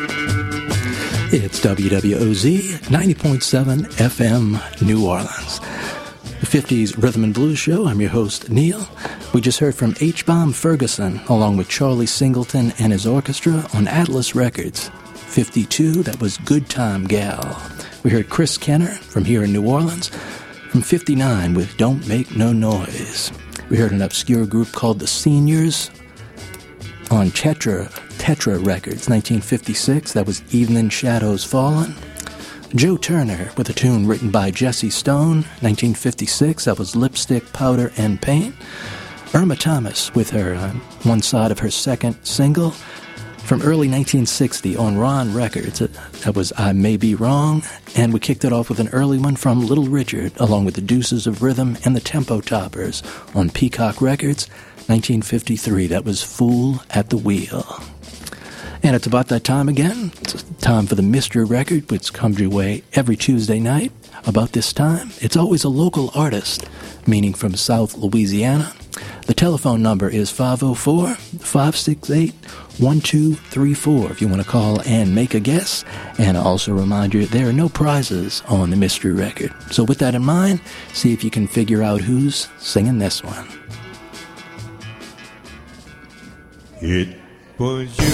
It's WWOZ 90.7 FM New Orleans. The 50s Rhythm and Blues Show. I'm your host, Neil. We just heard from H-Bomb Ferguson along with Charlie Singleton and his orchestra on Atlas Records. 52, that was Good Time Gal. We heard Chris Kenner from here in New Orleans from 59 with Don't Make No Noise. We heard an obscure group called The Seniors on Tetra Records, 1956. That was Evening Shadows Fallen. Joe Turner with a tune written by Jesse Stone, 1956. That was Lipstick, Powder, and Paint. Irma Thomas with her one side of her second single from early 1960 on Ron Records. That was I May Be Wrong. And we kicked it off with an early one from Little Richard, along with the Deuces of Rhythm and the Tempo Toppers on Peacock Records, 1953. That was Fool at the Wheel. And it's about that time again. It's time for the Mystery Record, which comes your way every Tuesday night. About this time, it's always a local artist, meaning from South Louisiana. The telephone number is 504-568-1234 if you want to call and make a guess. And I also remind you there are no prizes on the Mystery Record. So with that in mind, see if you can figure out who's singing this one. It was you.